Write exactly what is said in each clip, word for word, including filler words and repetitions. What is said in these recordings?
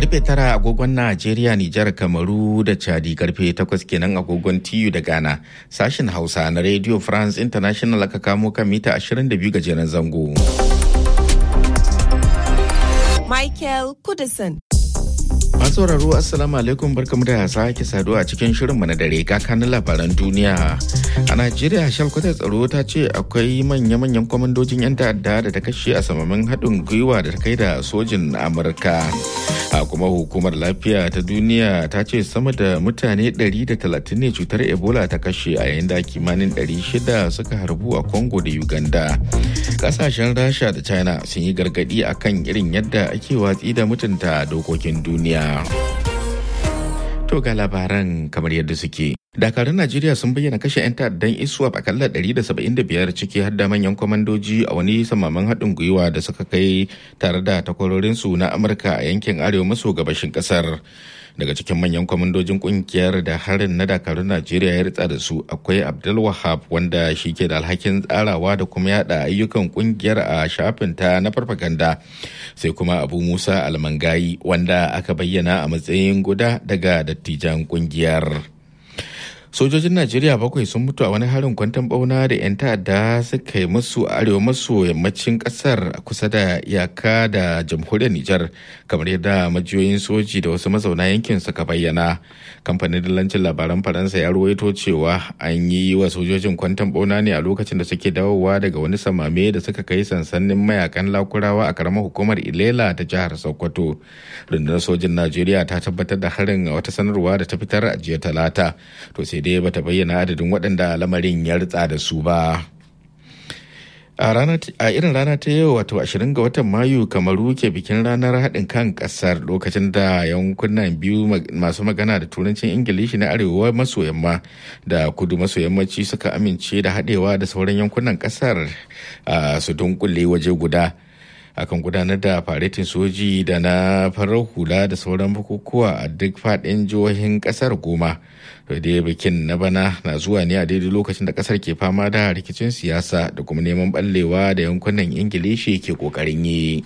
Karfe tara agogon Najeriya, Nijar, Kamaru da Chadi, karfe takwas kenan agogon T U da Ghana. Sashen Hausa na Radio France International aka kamo kan mita ashirin da biyu gajeren zango. Michael Kudison. Masu sauraro Assalamu alaikum, barkamu da sake saduwa a cikin shirinmu na dare kakanin labaran duniya. A Najeriya, shalkwatar tsaro ta ce akwai manya-manyan kwamandojin 'yan ta'adda da ta kashe a samamin haɗin gwiwa da ta kai da sojin Amurka. A kuma hukumar lafiya ta duniya ta ce sama da mutane ɗari da talatin ne cutar Ebola ta kashe a yayin da kimanin ɗari shida suka harbu a Congo da Uganda. Kasashen Rasha da China sun yi gargaɗi akan irin yadda ake watsi da mutunta dokokin duniya. To ga labaran kamar yadda suke. Dakarun Najeriya sun bayyana kashe 'yan ta'addan ISWAP akalla ɗari da saba'in da biyar ciki har da manyan kwamandoji a wani samaman haɗin gwiwa da suka kai tare da takwarorinsu na Amurka a yankin arewa maso gabashin ƙasar. Daga cikin manyan kwamandojin kungiyar da harin na dakarun Najeriya ya ritsa da su akwai Abdul Wahab, wanda shi ke da alhakin tsarawa da kuma yada ayyukan kungiyar a shafinta na farfaganda, sai kuma Abu Musa Almangayi, wanda aka bayyana a matsayin guda daga dattijan kungiyar. Sojojin Najeriya bakwai sun mutu a wani harin kwanton bauna da 'yan ta'adda suka yi musu a arewa maso yammacin kasar kusa da iyaka da jamhuriyar Nijar, kamar yadda majiyoyin soji da wasu mazauna yankin suka bayyana. Kamfanin dillancin labaran Faransa ya ruwaito cewa an yi wa sojojin kwanton bauna ne a lokacin da suke dawowa daga wani samame da suka kai sansanin mayakan Lakurawa a karamar hukumar Ilela ta jihar Sokoto. Rundunar sojin Najeriya ta tabbatar da harin a wata sanarwa da ta fitar a jiya Talata. To sai dai bata bayyana adadin waɗanda lamarin ya ritsa da su ba. A irin rana ta yau, wato ashirin ga watan Mayu, Kamaru ke bikin ranar haɗin kan ƙasar, lokacin da yankunan biyu masu magana da turancin Ingilishi na arewa maso yamma da kudu maso yammaci suka amince da haɗewa da sauran yankunan ƙasar su dunkule waje guda. Akan gudanar da faretin soji da na farar hula da sauran bukukuwa a duk faɗin jihohin ƙasar goma. Dai bikin na bana na zuwa ne a daidai lokacin da ƙasar ke fama da rikicin siyasa da kuma neman ɓallewa da yankunan Ingilishi ke ƙoƙarin yi.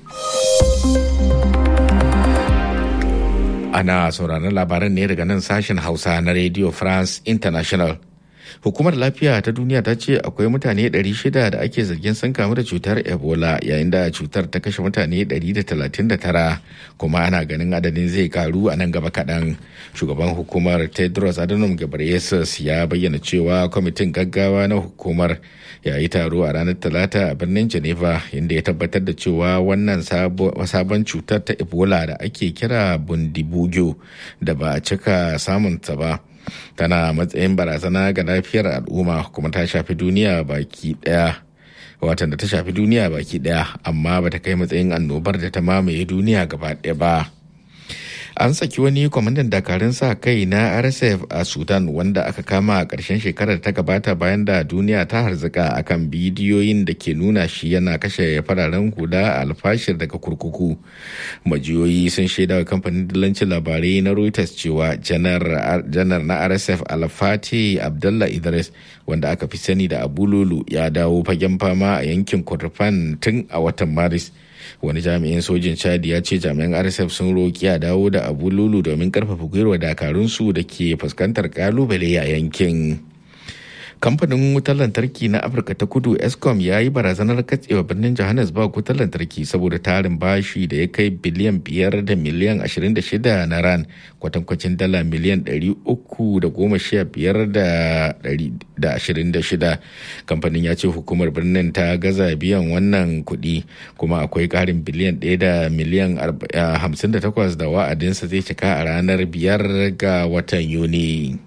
Ana sauraron labaran ne daga nan sashen Hausa na Radio France International. Hukumar lafiya ta duniya ta ce akwai mutane ɗari shida da ake zargin sun kamu da cutar Ebola, yayin da cutar ta kashe mutane ɗari da talatin da tara, kuma ana ganin adadin zai karu a nan gaba kaɗan. Shugaban hukumar Tedros Adhanom Ghebreyesus ya bayyana cewa kwamitin gaggawa na hukumar ya yi taro a ranar Talata a birnin Geneva, inda ya tabbatar da cewa wannan sabon cutar ta Ebola da ake kira Bundibugyo da ba a cika samunta ba, tana matsayin barazana ga lafiyar al'umma kuma ta shafi duniya baki daya watan da ta shafi duniya baki daya amma bata kai matsayin annobar da ta mamaye duniya gaba daya ba. An saki wani kwamandan dakarun sa kai na R S F a Sudan wanda aka kama a ƙarshen shekarar ta gabata bayan da duniya ta harzuka akan bidiyoyin da ke nuna shi yana kashe fararen hula a alfashir daga kurkuku. Majiyoyi sun shaida wa kamfanin dillancin labarai na Reuters cewa janar na R S F Alfati Abdullah Idris, wanda aka fi sani da Abu Lulu, ya dawo fagen fama a yankin Kordofan tun a watan Maris. Wani jami'in sojin Chadi ya ce jami'an R S F sun roƙi a dawo da Abu Lulu domin karfafa gwiwar dakarunsu da ke fuskantar kalubale a yankin. Kamfanin wutar lantarki na Afirka ta Kudu Eskom ya yi barazanar katsewa birnin Johannesburg wutar lantarki saboda tarin bashi da ya kai biliyan biyar da miliyan ashirin da shida na ran, kwatankwacin dala miliyan ɗari uku da goma sha biyar da ashirin da shida. Kamfanin ya ce hukumar birnin ta gaza biyan wannan kuɗi, kuma akwai ƙarin biliyan ɗaya da miliyan hamsin da takwas da wa'adinsa zai cika a ranar biyar ga watan Yuni.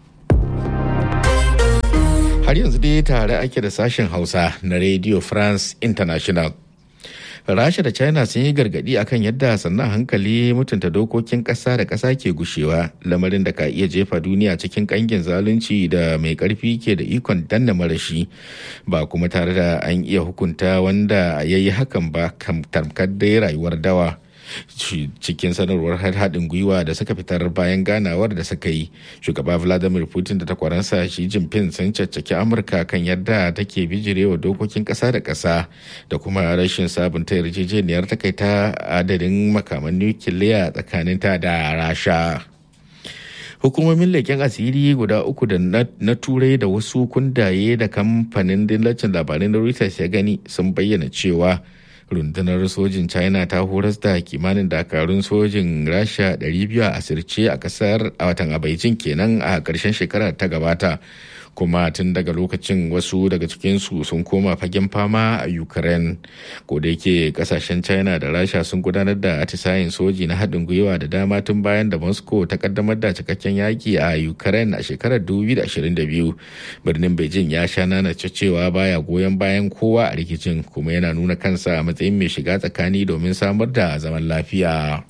Har yanzu dai tare ake da sashen Hausa na Radio France International. Rasha da China sun yi gargadi akan yadda sannan hankali mutunta dokokin ƙasa da ƙasa ke gushewa, lamarin da ka iya jefa duniya cikin ƙangin zalunci da mai ƙarfi ke da ikon danna marashi, ba kuma tare da an iya hukunta wanda ya yi hakan ba, tamkar dai rayuwar dawa. Cikin sanarwar haɗin gwiwa da suka fitar bayan ganawar da suka yi, shugaba Vladimir Putin da takwaransa Xi Jinping sun caccaki Amurka kan yadda take bijirewa dokokin ƙasa da ƙasa da kuma rashin sabunta yarjejeniyar takaita adadin makaman nukiliya tsakaninta da Rasha. Hukumomin leƙen asiri guda uku da na turai da wasu kundaye da kamfanin dillacin labarai na Reuters ya gani sun bayyana cewa rundunar sojin China ta horas da kimanin dakarun sojin Rasha ɗari biyu a asirce a kasar a watan a Beijing kenan a ƙarshen shekarar ta gabata, kuma tun daga lokacin wasu daga cikinsu sun koma fagen fama a Ukraine. Ko da yake kasashen China da Rasha sun gudanar da atisayen soji na haɗin gwiwa da dama tun bayan da Moscow ta kaddamar da cikakken yaki a Ukraine a shekarar dubu biyu da ashirin da biyu. Birnin Beijing ya sha nana cewa baya goyon bayan kowa a rikicin, kuma yana nuna kansa a matsayin mai shiga tsakani domin samar da zaman lafiya.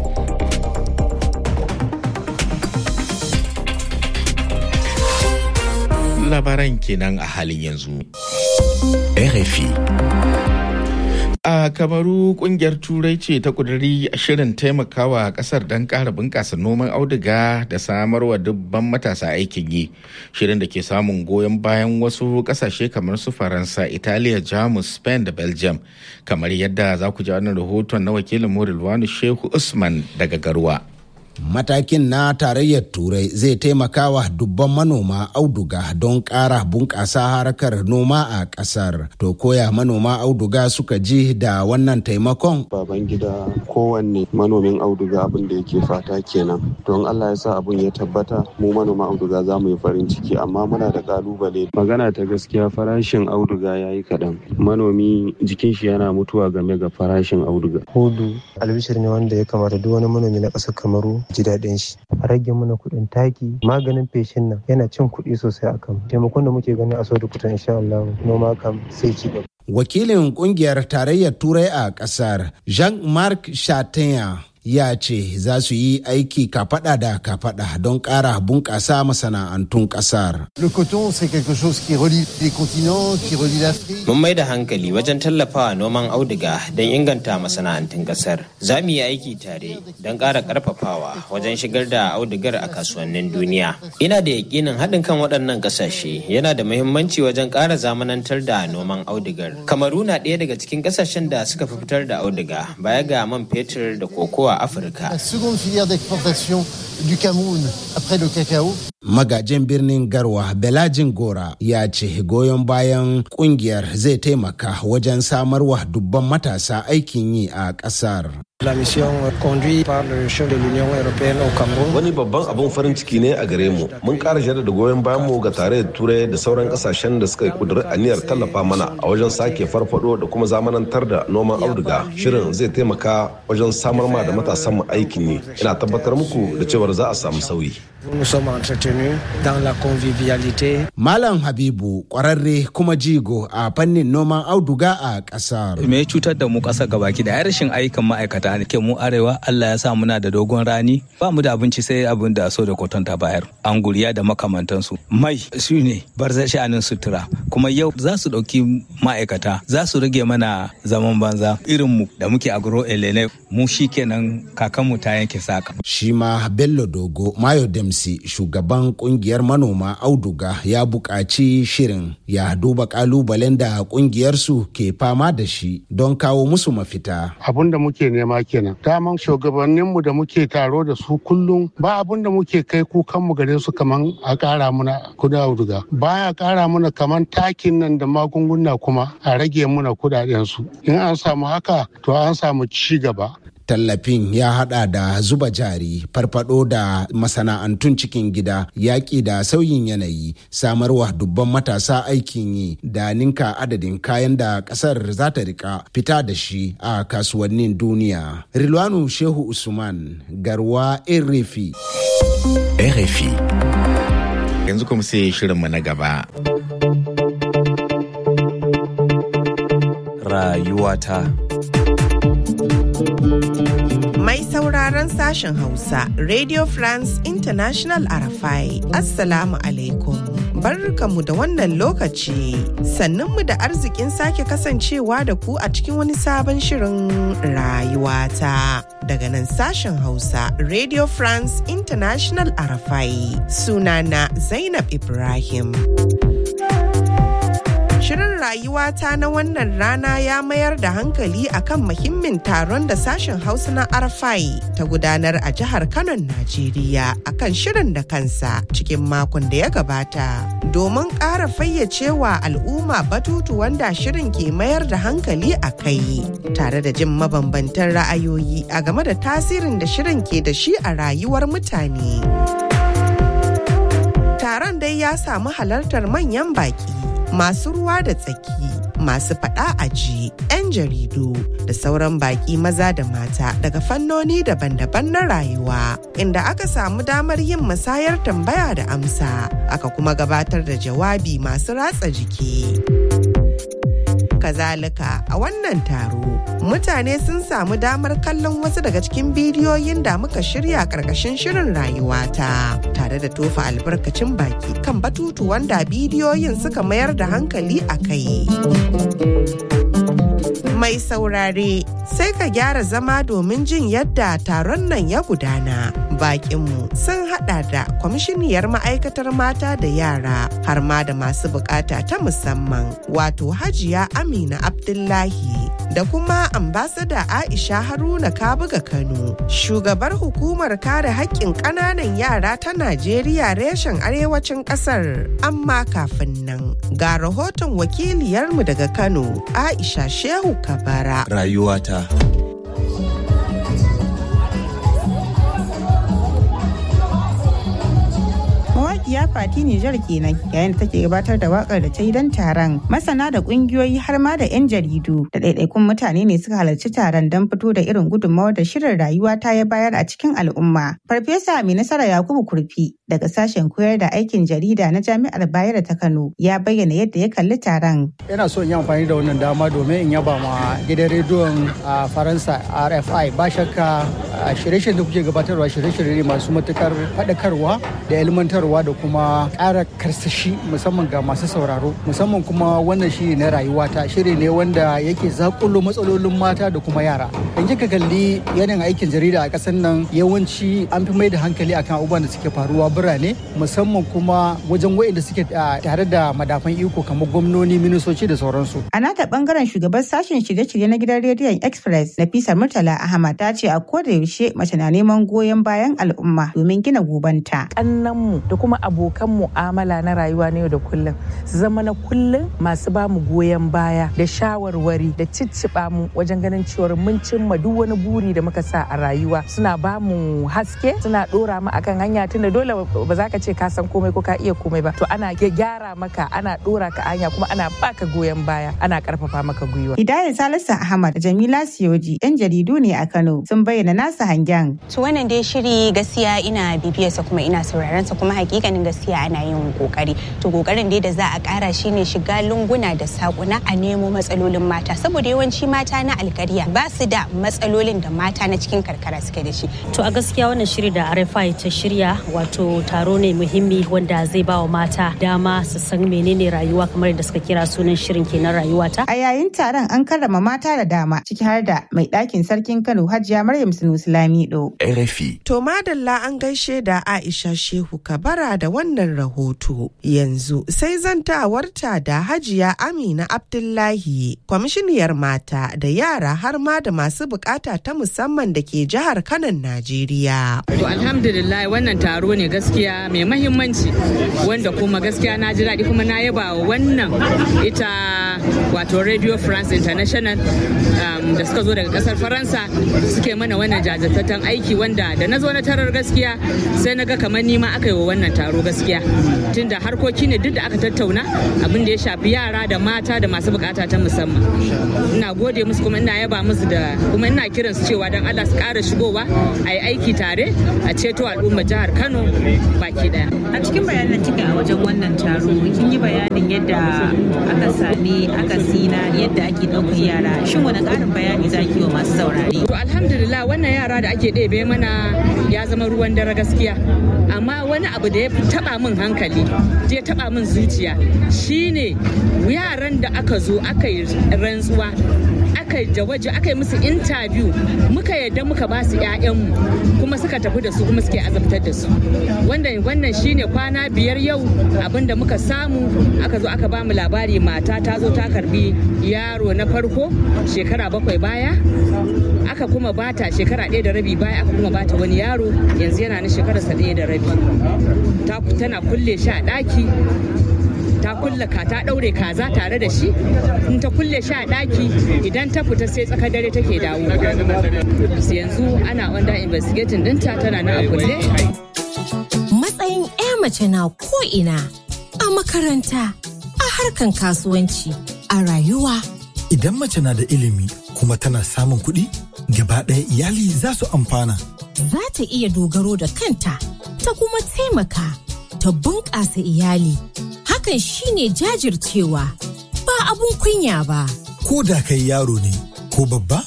Labaran kenan a halin yanzu. R F I. A Kamaru, kungiyar Turai ce ta kuduri shirin taimakawa kasar don ƙara bunƙasa noman auduga da samarwa dubban matasa aikin yi. Shirin da ke samun goyon bayan wasu ƙasashe kamar su Faransa, Italiya, Jamus, Spain da Belgium. Kamar yadda za ku ji wannan rahoton na wakilin Rilwanu Shehu Usman daga Garwa. Matakin na tarayyar Turai zai taimaka wa dubban manoma auduga don ƙara bunƙasa harkar noma a ƙasar. To koya manoma auduga suka ji da wannan taimakon? Baban gida kowanne manomin auduga abin da yake fata kenan. Don Allah ya sa abin ya tabbata mu manoma auduga za mu yi farin ciki, amma muna da ƙalubale. Magana ta gaskiya farashin auduga ya yi kaɗan. Manomi jikin shi yana mutuwa game ga farashin auduga. Hudu albishir ne wanda ya kamata duk wani manomi na ƙasar Kamaru ji daɗin shi. A rage mana kuɗin taki, maganin feshin nan yana cin kuɗi sosai a kan taimakon da muke gani a sau da kutan insha Allah noma kam sai ci gaba. Wakilin kungiyar tarayyar Turai a ƙasar Jean-Marc Chatanya ya ce za su yi aiki kafada da kafada don ƙara bunƙasa masana'antun ƙasar. Mun mai da hankali wajen tallafawa noman auduga don inganta masana'antun ƙasar. Za mu yi aiki tare don ƙara ƙarfafawa wajen shigar da audugar a kasuwannin duniya. Ina da yaƙinin haɗin kan waɗannan ƙasashe yana da muhimmanci wajen ƙara zamanantar da noman audugar. Kamaru na ɗaya daga cikin ƙasashen da suka fi fitar da auduga baya ga man fetur da kokowa Afirka. Magajin birnin Garwa Belajin Gora ya ce goyon bayan kungiyar zai taimaka wajen samarwa dubban matasa aikin yi a ƙasar. La mission conduite par le chef de l'Union européenne au Cameroun. Wani babban abun farin ciki ne a gare mu. Mun ƙara jaddada goyon bayan mu ga tarayyar Turai da sauran ƙasashen da suka yi ƙudurin aniyar tallafa mana a wajen sake farfado da kuma zamanantar da noman auduga. Shirin zai taimaka wajen samar ma da matasan mu aikin yi. Ina tabbatar muku da cewar za a samu sauyi. Nous sommes entretenus dans la convivialité. Malam Habibu ƙwararre kuma jigo a fannin noman auduga a ƙasar. Me cutar da mu ƙasa gabaki da rashin ayyukan ma'aikata ke mu arewa. Allah ya sa muna da dogon rani, ba mu da abinci sai abin da so da koton ta bayar, anguriya da makamantansu. Mai su ne barza sha'anin sutura, kuma yau za su ɗauki ma'aikata, za su rage mana zaman banza irin mu da muke agro elene mu shikenan kakanmu ta yanke saka. Shi ma Bello Dogo Mayo Demsi, shugaban kungiyar manoma auduga, ya buƙaci shirin ya duba ƙalubalen da kungiyarsu ke fama da shi don kawo musu mafita. Abin da muke nema kenan. Daman shugabanninmu da muke taro da su kullum ba abin da muke kai kukanmu gare su kaman a ƙara muna kudin auduga. Baya ƙara muna kaman takin nan da magunguna kuma a rage muna kudaden su. In an samu haka to an samu ci gaba. Tallafin ya hada da zuba jari, farfado da masana'antun cikin gida, yaƙi da sauyin yanayi, samarwa dubban matasa aikin yi da ninka adadin kayan da ƙasar za ta rika fita da shi a kasuwannin duniya. Rilwanu Shehu Usman, Garwa R F I. R F I. Yanzu kuma sai shirinmu na gaba. Rayuwata. Mai sauraron sashen Hausa, Radio France International Arafai, Assalamu alaikum. barkamu da wannan lokaci. Sannunmu da arzikin sake kasancewa da ku a cikin wani sabon shirin rayuwata. Daga nan sashen Hausa, Radio France International Arafai. Sunana Zainab Ibrahim. Shirin rayuwata na wannan rana ya mayar da hankali akan muhimmin taron da sashen Hausa na Arafai ta gudanar a jihar Kano, Najeriya akan shirin da kansa cikin makon da ya gabata. Domin ƙara fayyacewa al'umma batutu wanda shirin ke mayar da hankali a kai, tare da jin mabambantan ra'ayoyi a game da tasirin da shirin ke da shi a rayuwar mutane. Taron dai ya samu halartar manyan baki, masu ruwa da tsaki, masu faɗa aji, 'yan jaridu da sauran baƙi maza da mata daga fannoni daban-daban na rayuwa, inda aka samu damar yin musayar tambaya da amsa, aka kuma gabatar da jawabi masu ratsa jiki. Kazalika a wannan taro, mutane sun samu damar kallon wasu daga cikin bidiyoyin da muka shirya ƙarƙashin shirin rayuwata, tare da tofa albarkacin baki kan batutu wanda bidiyoyin suka mayar da hankali a kai. Mai saurare, sai ka gyara zama domin jin yadda taron nan ya gudana. Bakinmu sun hada da kwamishiniyar ma'aikatar mata da yara har ma da masu bukata ta musamman, wato Hajiya Amina Abdullahi, da kuma ambasada Aisha Haruna Kabuga Kano, shugabar hukumar kare haƙƙin ƙananan yara ta Najeriya reshen arewacin ƙasar. Amma kafin nan, ga rahoton wakiliyarmu daga Kano, Aisha Shehu Kabara. Rayuwata. Ya Fati Nijar kenan yayin da take gabatar da wakar da ta yi don taron. Masana da kungiyoyi har ma da 'yan jaridu da ɗaiɗaikun mutane ne suka halarci taron don fito da irin gudunmawar da shirin rayuwa ta ya bayar a cikin al'umma. Farfesa Mai Nasara Yakubu Kurfi daga sashen koyar da aikin jarida na Jami'ar Bayero ta Kano ya bayyana yadda ya kalli taron. Ina so in yi amfani da wannan dama domin in yaba ma gidan rediyon a Faransa R F I. Ba shakka shirye-shiryen da kuke gabatarwa shirye-shirye ne masu matukar faɗakarwa da ilmantarwa da kuma ƙara karsashi musamman ga masu sauraro, musamman kuma wannan shiri na rayuwata, shiri ne wanda yake zakulo matsalolin mata da kuma yara. In kika kalli yanayin aikin jarida a ƙasar nan, yawanci an fi mai da hankali akan abubuwan da suke faruwa birane, musamman kuma wajen waɗanda suke tare da madafan iko kamar gwamnoni, ministoci da sauransu. A nata bangaren shugaban sashen shirye-shirye na gidan rediyon Express, Nafisa Murtala Ahmad, ta ce a koda yaushe mace na neman goyon bayan al'umma domin gina gobanta. Kannanmu da kuma abokan mu'amala na rayuwa na yau da kullum su zama na kullum masu ba mu goyon baya da shawarwari da cicciɓa mu wajen ganin cewar mun cimma duk wani buri da muka sa a rayuwa. Suna ba mu haske, suna ɗora mu akan hanya, tunda dole ba za ka ce ka san komai ko ka iya komai ba. To ana gyara maka, ana ɗora ka hanya, kuma ana baka goyon baya, ana ƙarfafa maka gwiwa. Hidayat Salisu Ahmad da Jamila Siyoji 'yan jaridu ne a Kano sun bayyana nasa hangen. To wannan dai shiri gaskiya ina bibiyarsa kuma ina sauraron sa, kuma hakikanin gaskiya ana yin kokari. To kokarin dai da za a kara shine shiga lunguna da sakuna a nemo matsalolin mata, saboda yawanci mata na alkariya ba su da matsalolin da mata na cikin karkara suke da shi. To a gaskiya wannan shiri da R F I ta shirya wato taro ne muhimmi wanda zai ba wa mata dama su san menene rayuwa, kamar da suka kira sunan shirin kenan rayuwata. A yayin taron an karrama mata da dama, ciki har da mai ɗakin sarkin Kano Hajiya Maryam Sunusi Lamido. R F I. To madalla an gaishe da Aisha Shehu Kabara da wannan rahoto. Yanzu sai zantawarta da Hajiya Amina Abdullahi, kwamishiniyar mata da yara har ma da masu bukata ta musamman da ke jihar Kano, Najeriya. To alhamdulillah wannan taro ne gaskiya mai mahimmanci, wanda kuma gaskiya na ji daɗi kuma na yaba wa wannan ita wato Radio France International um, da suka zo daga kasar Faransa suke mana wannan jajirtattun aiki, wanda da na zo na tarar gaskiya sai na ga kamar nima aka yi wa wannan taro gaskiya, tunda harkoki ne duk da aka tattauna abin da ya shafi yara da mata da masu bukata ta musamman. Ina gode musu kuma ina yaba musu da kuma ina kiran su cewa dan Allah su ƙara shigowa a yi aiki tare a ceto al'ummar jihar Kano baki daya. A cikin bayanan cika a wajen wannan taro kin yi bayanin yadda aka sami akasi na yadda ake ɗaukar yara. Shin wani ƙarin bayani zaki wa masu saurare. To alhamdulillah wannan yara da ake ɗebe mana ya zama ruwan dare gaskiya. Amma wani abu da ya taba min hankali, ya taba min zuciya shine yaran da aka zo aka yi rantsuwa, aka yi jawaji, aka yi musu interview, muka yadda muka ba su ƴaƴanmu kuma suka tafi da su kuma suke azabtar da su. Wannan wannan shine kwana biyar yau abinda muka samu, aka zo aka ba mu labari mata ta zo ta karbi yaro na farko shekara bakwai baya, aka kuma bata shekara ɗaya da rabi baya, aka kuma bata wani yaro yanzu yana na shekararsa ɗaya da rabi. Ta tana kulle shi a ɗaki, ta kulle ka ta ɗaure kaza tare da shi, in ta kulle shi a ɗaki idan ta fita sai tsakar dare take dawo. Yanzu ana under investigating ɗinta, tana na a kulle. Matsayin 'ya mace na ko'ina, a makaranta, a harkan kasuwanci, a rayuwa. Idan mace na da ilimi kuma tana samun kuɗi, gaba ɗaya iyali za su amfana. Za ta iya dogaro da kanta, ta kuma taimaka, ta bunƙasa iyali. Hakan shine jajircewa, ba abun kunya ba. Ko da kai yaro ne ko babba,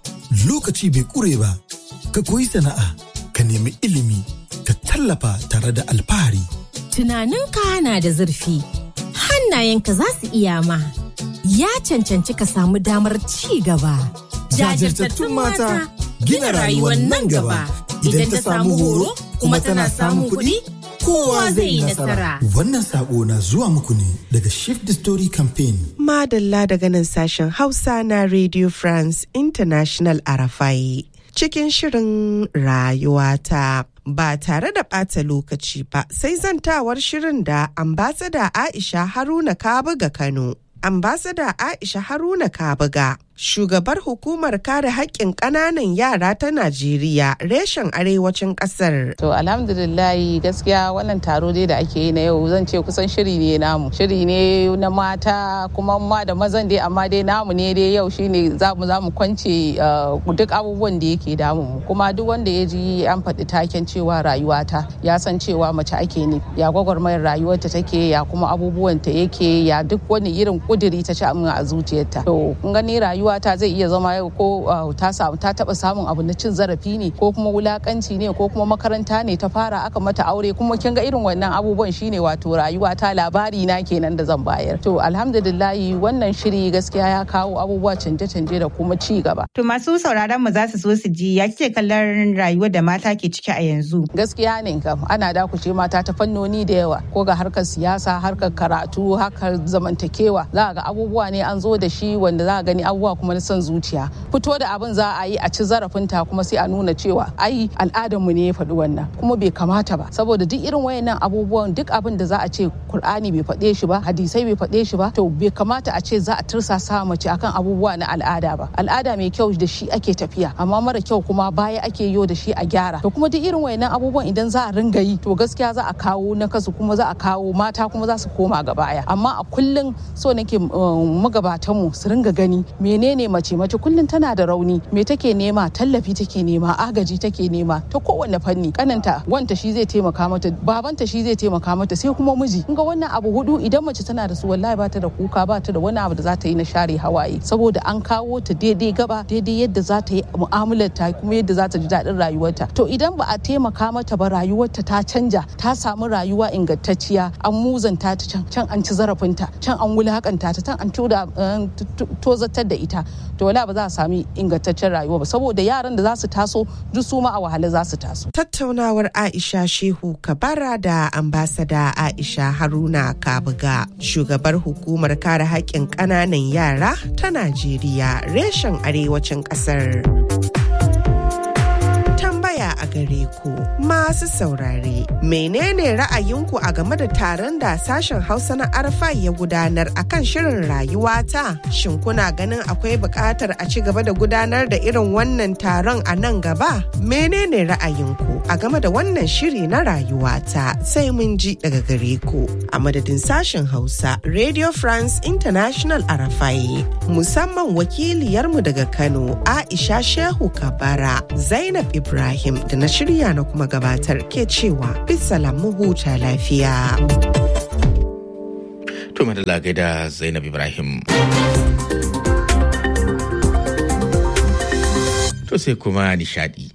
lokaci bai ƙure ba. Ka koyi sana'a, ka nemi ilimi, ka tallafa tare da alfahari. Tunaninka na da zurfi, hannayenka za su iya ma. Ya cancanci ka samu damar ci gaba. Jajirtattun mata gina rayuwar nan gaba. Idan ta samu horo kuma tana samun kuɗi, kowa zai yi nasara. Wannan sako na zuwa muku ne daga Shift the Story Campaign. Madalla daga nan sashen Hausa na Radio France International Arafai. Cikin shirin rayuwata. Ba tare da ɓata lokaci ba, sai zantawar shirin da Ambassador Aisha Haruna Kabuga Kano. Ambassador Aisha Haruna Kabuga, shugabar hukumar kare haƙƙin ƙananan yara ta Najeriya reshen arewacin ƙasar. To alhamdulillahi gaskiya wannan taro dai da ake yi na yau zan ce kusan shiri ne namu. Shiri ne na mata kuma ma da mazan dai amma dai namu ne dai yau shine za mu za mu kwance duk abubuwan da yake damu mu. Kuma duk wanda ya ji an faɗi taken cewa rayuwata ya san cewa mace ake ne. Ya gwagwarmayar rayuwarta take, ya kuma abubuwan ta yake, ya duk wani irin kudiri ta ci amin a zuciyarta. To kun gani rayuwa ta zai iya zama yau ko ta samu ta taba samun abu na cin zarafi ne ko kuma wulakanci ne ko kuma makaranta ne ta fara aka mata aure, kuma kin ga irin wannan abubuwan shine wato rayuwa ta labari na kenan da zan bayar. To alhamdulillahi wannan shiri gaskiya ya kawo abubuwa canje-canje da kuma ci gaba. To masu sauraron mu za su so su ji ya kike kallon rayuwar da mata ke ciki a yanzu. Gaskiya ne kam ana dakushe mata ta fannoni da yawa, ko ga harkar siyasa, harkar karatu, harkar zamantakewa. Za ga abubuwa ne an zo da shi wanda za a gani abubuwa kuma na son zuciya. Fito da abin za a yi a ci zarafinta kuma sai a nuna cewa ai al'adarmu ne ya faɗi wannan, kuma bai kamata ba, saboda duk irin wayannan abubuwan duk abin da za a ce Kur'ani bai faɗe shi ba, hadisai bai faɗe shi ba, to bai kamata a ce za a tursasa mace akan abubuwa na al'ada ba. Al'ada mai kyau da shi ake tafiya, amma mara kyau kuma baya ake yo da shi a gyara. To kuma duk irin wayannan abubuwan idan za a ringa yi to gaskiya za a kawo nakasu, kuma za a kawo mata kuma za su koma ga baya. Amma a kullum so nake magabatanmu su ringa gani menene mace mace kullum tana da rauni, me take nema, tallafi take nema, agaji take nema ta kowanne fanni. Kananta wanta shi zai taimaka mata, babanta shi zai taimaka mata, sai kuma miji. Kinga wannan abu hudu idan mace tana da su wallahi ba ta da kuka, ba ta da wani abu da za ta yi na share hawaye, saboda an kawo ta daidai gaba, daidai yadda za ta yi mu'amalar ta kuma yadda za ta ji daɗin rayuwarta. To idan ba a taimaka mata ba rayuwarta ta canja, ta samu rayuwa ingantacciya, an muzanta ta can, can an ci zarafinta, can an wulakanta ta, can an tozatar da ita, to wala ba za a sami ingantaccen rayuwa ba, saboda yaran da za su taso duk su ma a wahala za su taso. Tattaunawar Aisha Shehu Kabara da Ambassador Aisha Haruna Kabuga, shugabar hukumar kare haƙƙin ƙananan yara ta Najeriya reshen arewacin ƙasar. Tambaya a gare ku masu saurare, menene ra'ayinku a game da taron da sashen Hausa na Arafai ya gudanar akan shirin rayuwata? Shin kuna ganin akwai buƙatar a ci gaba da gudanar da irin wannan taron a nan gaba? Menene ra'ayinku a game da wannan shiri na rayuwata? Sai mun ji daga gare ku. A madadin sashen Hausa Radio France International Arafai, musamman wakiliyarmu daga Kano Aisha Shehu Kabara, Zainab Ibrahim da na shirya na kuma gabatar ke cewa bisalam mu huta lafiya. To madalla gaida Zainab Ibrahim. To sai kuma nishadi.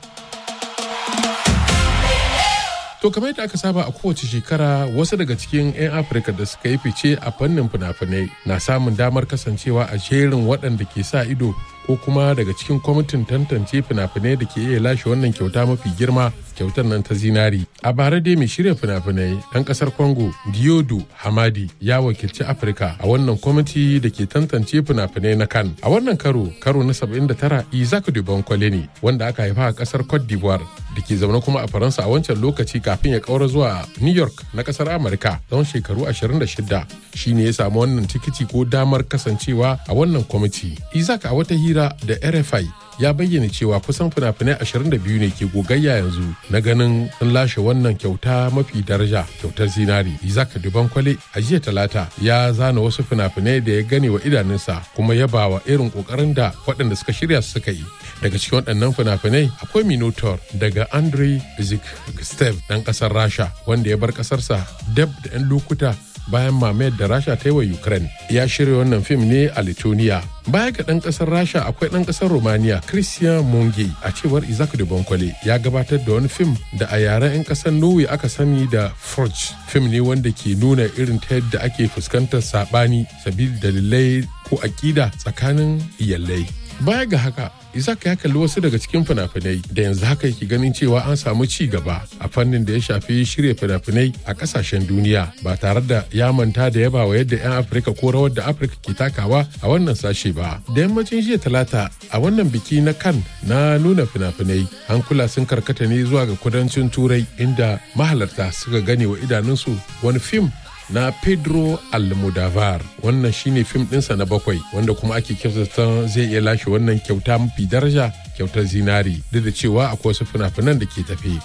To kamar yadda aka saba a kowace shekara wasu daga cikin 'yan Afirka da suka yi fice a fannin fina-finai na samun damar kasancewa a jerin waɗanda ke sa ido ko kuma daga cikin kwamitin tantance fina-finai da ke iya lashe wannan kyauta mafi girma, kyautar nan ta zinari. A bara dai mai shirya fina-finai ɗan ƙasar Congo Diodo Hamadi ya wakilci Afirka a wannan kwamiti da ke tantance fina-finai na Cannes. A wannan karo, karo na saba'in da tara Isaac Dubankwale ne wanda aka haifa a ƙasar Cote d'Ivoire da ke zaune kuma a Faransa a wancan lokaci kafin ya ƙaura zuwa New York na ƙasar Amurka tsawon shekaru ashirin da shida. Shi ne ya samu wannan tikiti ko damar kasancewa a wannan kwamiti. Isaac a wata hira da R F I ya bayyana cewa kusan fina-finai ashirin da biyu ne ke gogayya yanzu na ganin sun lashe wannan kyauta mafi daraja, kyautar zinari. Isaac Dubankwale a jiya talata ya zana wasu fina-finai da ya gane wa idanunsa kuma ya bawa irin kokarin da waɗanda suka shirya suka yi. Daga cikin waɗannan fina-finai akwai Minotaur daga Andrei Zhigniew ɗan ƙasar Rasha wanda ya bar ƙasarsa dab da 'yan lokuta bayan mamayar da Rasha ta yi wa Ukraine. Ya shirya wannan fim ne a Lithuania. Baya ga ɗan ƙasar Rasha akwai ɗan ƙasar Romania Christian Munge. A cewar Isaac Dubankwale ya gabatar da wani fim da a yaren 'yan ƙasar Norway aka sani da Forge. Fim ne wanda ke nuna irin ta yadda ake fuskantar saɓani sabili dalilai ko aƙida tsakanin iyalai. Baya ga haka, Isaac ya kalli wasu daga cikin fina-finai da yanzu haka yake ganin cewa an samu ci gaba a fannin da ya shafi shirya fina-finai a kasashen duniya ba tare da ya manta da yaba wa yadda 'yan Afirka ko rawar da Afirka ke takawa a wannan sashe ba. Da yammacin jiya talata a wannan biki na Cannes na nuna fina-finai, hankula sun karkata ne zuwa ga kudancin Turai inda mahalarta suka gane wa idanunsu wani fim na Pedro Almodovar. Wannan shine fim ɗinsa na bakwai wanda kuma ake kyautata zai iya lashe wannan kyauta mafi daraja, kyautar zinari, duk da cewa akwai wasu fina-finan da ke tafe.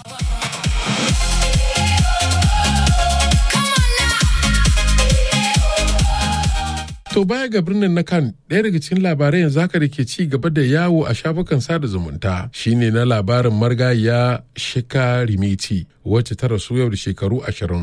To baya ga birnin na Cannes, ɗaya daga cikin labarai yanzu haka da ke ci gaba da yawo a shafukan sada zumunta shine na labarin marigayya Sheka Rimiti wacce ta rasu yau da shekaru ashirin.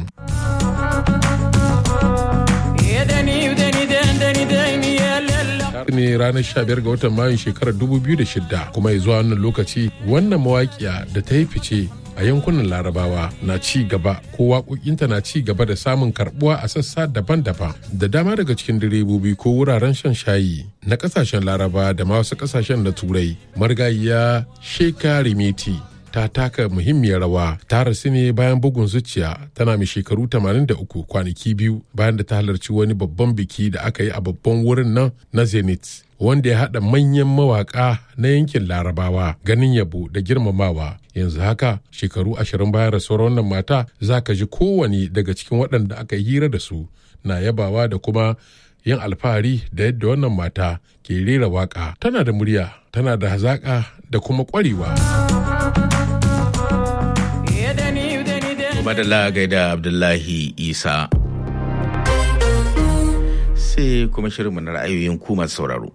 ne ranar sha biyar ga watan Mayun shekarar dubu biyu da shida kuma ya zuwa wannan lokaci wannan mawaƙiya da ta yi fice a yankunan Larabawa na ci gaba ko waƙoƙinta na ci gaba da samun karɓuwa a sassa daban-daban da dama daga cikin direbobi ko wuraren shan shayi na ƙasashen Laraba da ma wasu ƙasashen na Turai. Marigayiya Sheka Rimiti ta taka muhimmiyar rawa. Ta rasu ne bayan bugun zuciya tana mai shekaru tamanin da uku kwanaki biyu bayan da ta halarci wani babban biki da aka yi a babban wurin nan na Zenith wanda ya haɗa manyan mawaƙa na yankin Larabawa ganin yabo da girmamawa. Yanzu haka shekaru ashirin bayan rasuwar wannan mata za ka ji kowane daga cikin waɗanda aka yi hira da su na yabawa da kuma yin alfahari da yadda wannan mata ke rera waƙa. Tana da murya, tana da hazaƙa da kuma ƙwarewa. Madalla gaida Abdullahi Isa. Sai kuma shirinmu na ra'ayoyin ku masu sauraro.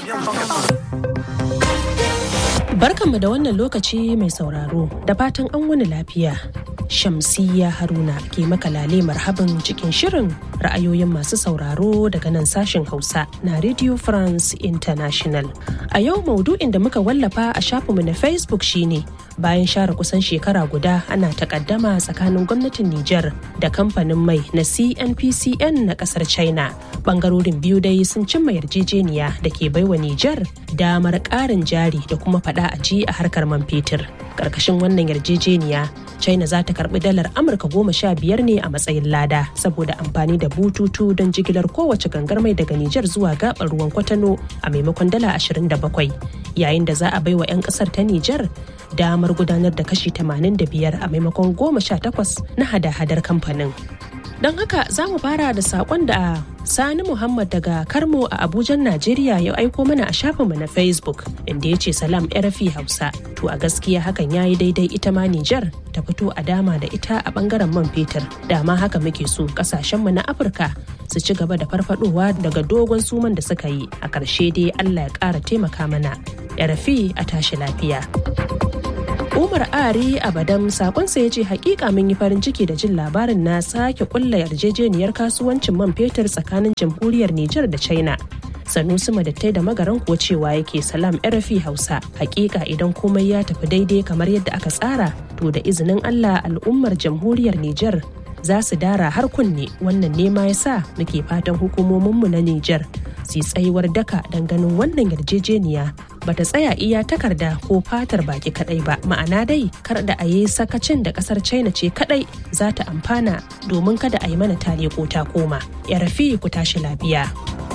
Barkanmu da wannan lokaci mai sauraro da fatan an wani lafiya. Shamsiyya Haruna ke makalale marhaban cikin shirin ra'ayoyin masu sauraro daga nan sashen Hausa na Radio France International. A yau maudu'in da muka wallafa a shafinmu na Facebook shine bayan share kusan shekara guda ana takaddama tsakanin gwamnatin Nijar da kamfanin mai na C N P C N na kasar China. Bangarorin biyu dai sun cimma yarjejeniya da ke baiwa Nijar damar ƙarin jari da kuma faɗa a ji a harkar man fetur. Karkashin wannan yarjejeniya, China za ta karbi dalar Amurka goma sha biyar ne a matsayin lada saboda amfani da bututu don jigilar kowace gangar mai daga Nijar zuwa gabar ruwan Kwatano a maimakon dala ashirin da bakwai, yayin da za a baiwa 'yan kasar ta Nijar damar gudanar da kashi tamanin da biyar a maimakon goma sha takwas na hada-hadar kamfanin. Don haka za mu fara da saƙon da Sani Muhammad daga Karmo a Abuja, Najeriya ya aiko mana a shafinmu na Facebook inda ya ce salam R F I Hausa. To a gaskiya hakan ya yi daidai ita ma Nijar ta fito a dama da ita a bangaren man fetur. Dama haka muke so kasashenmu na Afirka su ci gaba da farfadowa daga dogon suman da suka yi. A ƙarshe dai Allah ya ƙara taimaka mana. R F I a tashi lafiya. Umar Ari Abadam sakonsa ya ce hakika mun yi farin ciki da jin labarin na sake kulla yarjejeniyar kasuwancin man fetur tsakanin jamhuriyar Nijar da China. Sanusi Madattai da Magaran kuwa cewa yake salam R F I Hausa. Hakika idan komai ya tafi daidai kamar yadda aka tsara to da izinin Allah al'ummar jamhuriyar Nijar za su dara har kunne, wannan nema ya sa muke fatan hukumominmu na Nijar su tsayuwar daka don ganin wannan yarjejeniya bata tsaya iya takarda ko fatar baki kadai ba, ma'ana dai kar da a yi sakacin da kasar China ce kadai za ta amfana domin kada a yi mana tare ko ta koma. Yarafi ku tashi lafiya.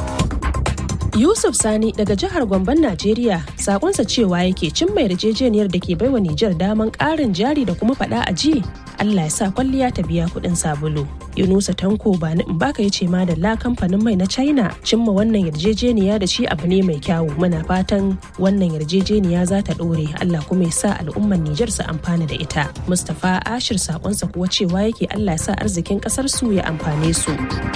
Yusuf Sani daga jihar Gomben Najeriya sakonsa cewa yake cimma yarjejeniyar da ke baiwa Nijar daman ƙarin jari da kuma faɗa a ji. Allah ya sa kwalliya ta biya kuɗin sabulu. Yunusa Tanko Bani Mbaka ya ce ma da la kamfanin mai na China cimma wannan yarjejeniya da shi abu ne mai kyawu. Muna fatan wannan yarjejeniya za ta ɗore, Allah kuma ya sa al'ummar Nijar su amfana da ita. Mustapha Ashir sakonsa kuwa cewa yake Allah ya sa arzikin ƙasar su ya amfane su.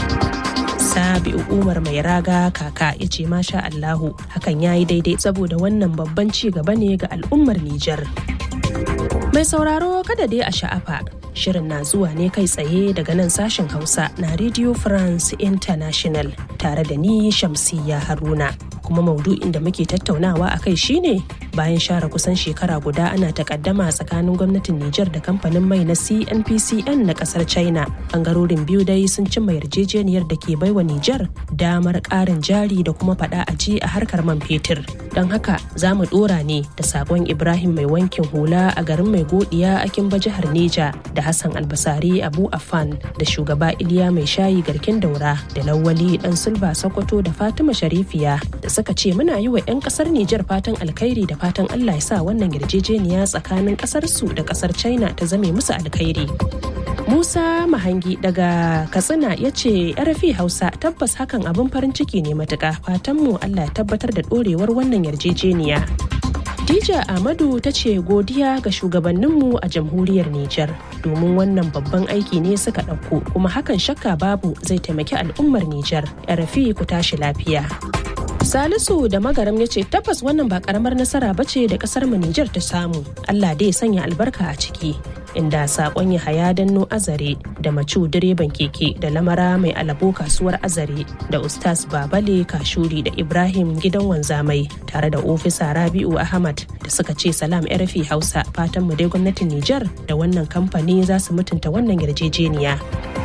Sabi'u Umar mai raga kaka ya ce masha Allahu hakan ya yi daidai saboda wannan babban ci gaba ne ga al'ummar Nijar. Mai sauraro kada dai a sha'afa, shirin na zuwa ne kai tsaye daga nan sashen Hausa na Radio France International tare da ni Shamsiyya Haruna. Kuma maudu'in da muke tattaunawa a kai shine bayan share kusan shekara guda ana takaddama tsakanin gwamnatin Nijar da kamfanin mai na C N P C N na kasar China. Bangarorin biyu dai sun cimma yarjejeniyar da ke baiwa Nijar damar ƙarin jari da kuma faɗa a ji a harkar man fetur. Don haka za mu ɗora ne da sakon Ibrahim mai wankin hula a garin mai godiya a Kimba jihar Neja da Hassan Albasari Abu Affan da shugaba Iliya mai shayi garkin daura da Lawali dan Sulba Sokoto da Fatima Sharifiya da suka ce muna yi wa 'yan kasar Nijar fatan alkhairi da fatan Allah ya sa wannan yarjejeniya tsakanin kasar su da kasar China ta zame musu alkhairi. Musa Mahangi daga Katsina ya ce R F I Hausa tabbas hakan abin farin ciki ne matuƙa, fatan mu Allah ya tabbatar da ɗorewar wannan yarjejeniya. Dija Ahmadu ta ce godiya ga shugabanninmu a jamhuriyar Nijar domin wannan babban aiki ne suka ɗauko kuma hakan shakka babu zai taimaki al'ummar Nijar. R F I ku tashi lafiya. Salisu da Magaram ya ce tabbas wannan ba karamar nasara bace da kasar mu Nijar ta samu. Allah dai sanya albarka a ciki. Inda sakon Yahaya Danno Azare da Macu direban keke da Lamara mai alabo kasuwar Azare da Ustaz Babale Kashuri da Ibrahim gidan wanzamai tare da ofisa Rabi'u Ahmad da suka ce salam R F I Hausa, fatan mu dai gwamnatin Nijar da wannan kamfani za su mutunta wannan yarjejeniya.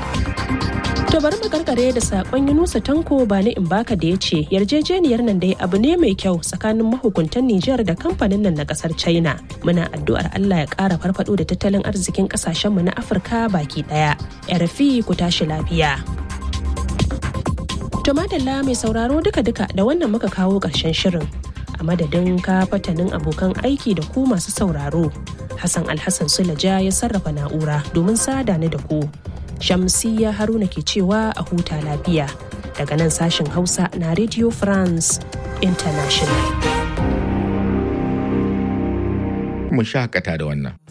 To bari mu karkare da sakon Yunusa Tanko Bani Mbaka da ya ce yarjejeniyar nan dai abu ne mai kyau tsakanin mahukuntan Nijar da kamfanin nan na kasar China. Muna addu'ar Allah ya ƙara farfado da tattalin arzikin kasashen mu na Afirka baki daya. R F I ku tashi lafiya. To madalla mai sauraro duka-duka da wannan muka kawo ƙarshen shirin. A madadin ka fatanin abokan aiki da ku masu sauraro, Hassan Alhassan Sulaja ya sarrafa na'ura domin sada ni da ku. Shamsiyya Haruna ke cewa a huta lafiya daga nan sashen Hausa na Radio France International. Mu shakata da wannan.